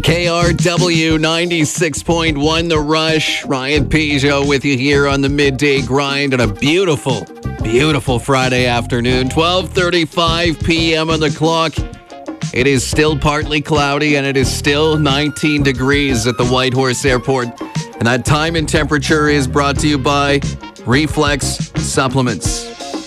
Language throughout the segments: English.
KRW 96.1 The Rush. Ryan Peugeot with you here on the Midday Grind on a beautiful, beautiful Friday afternoon. 12:35 p.m. on the clock. It is still partly cloudy and it is still 19 degrees at the Whitehorse Airport. And that time and temperature is brought to you by Reflex Supplements.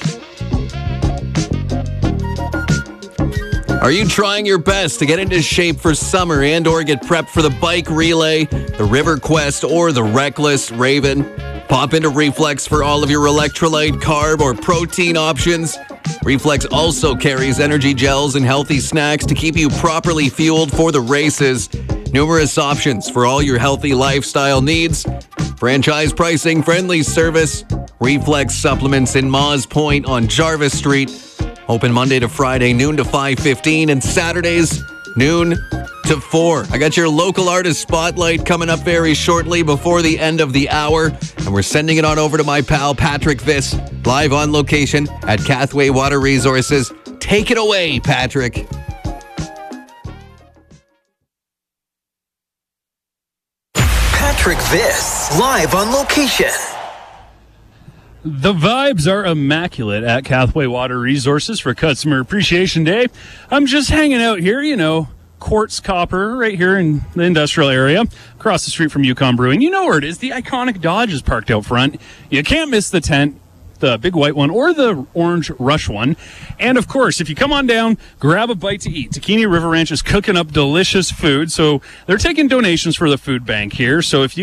Are you trying your best to get into shape for summer and or get prepped for the bike relay, the River Quest, or the Reckless Raven? Pop into Reflex for all of your electrolyte, carb, or protein options. Reflex also carries energy gels and healthy snacks to keep you properly fueled for the races. Numerous options for all your healthy lifestyle needs. Franchise pricing, friendly service. Reflex Supplements in Maws Point on Jarvis Street. Open Monday to Friday, noon to 5:15, and Saturdays, noon to 4. I got your local artist spotlight coming up very shortly before the end of the hour, and we're sending it on over to my pal Patrick Viss, live on location at Cathway Water Resources. Take it away, Patrick. Patrick Viss, live on location. The vibes are immaculate at Cathway Water Resources for Customer Appreciation Day. I'm just hanging out here, Quartz Copper right here in the industrial area, across the street from Yukon Brewing. You know where it is. The iconic Dodge is parked out front. You can't miss the tent, the big white one or the orange Rush one. And of course, if you come on down, grab a bite to eat. Takini River Ranch is cooking up delicious food. So they're taking donations for the food bank here. So if you